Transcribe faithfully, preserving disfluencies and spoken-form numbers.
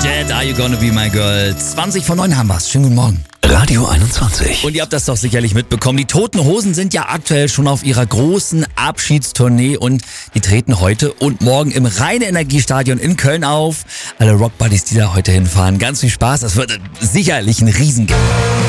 Jet, Are You Gonna Be My Girl? zwanzig vor neun haben wir's. Schönen guten Morgen. Radio einundzwanzig. Und ihr habt das doch sicherlich mitbekommen. Die Toten Hosen sind ja aktuell schon auf ihrer großen Abschiedstournee und die treten heute und morgen im Rhein-Energiestadion in Köln auf. Alle Rockbuddies, die da heute hinfahren, ganz viel Spaß. Das wird sicherlich ein Riesengeld.